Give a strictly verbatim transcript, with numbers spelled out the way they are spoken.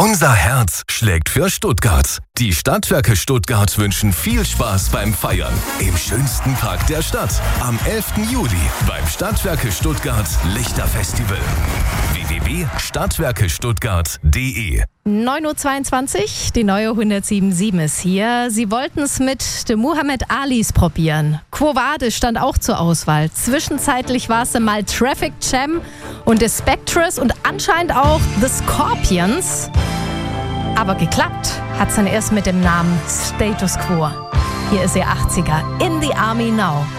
Unser Herz schlägt für Stuttgart. Die Stadtwerke Stuttgart wünschen viel Spaß beim Feiern im schönsten Park der Stadt. Am elften Juli beim Stadtwerke Stuttgart Lichterfestival. w w w punkt stadtwerke stuttgart punkt d e neun Uhr zweiundzwanzig, die neue hundertsiebenundsiebzig ist hier. Sie wollten es mit den Muhammad Alis probieren. Quo Vadis stand auch zur Auswahl. Zwischenzeitlich war es mal Traffic Jam und The Spectres und anscheinend auch The Scorpions. Aber geklappt hat es dann erst mit dem Namen Status Quo. Hier ist ihr achtziger In the Army Now.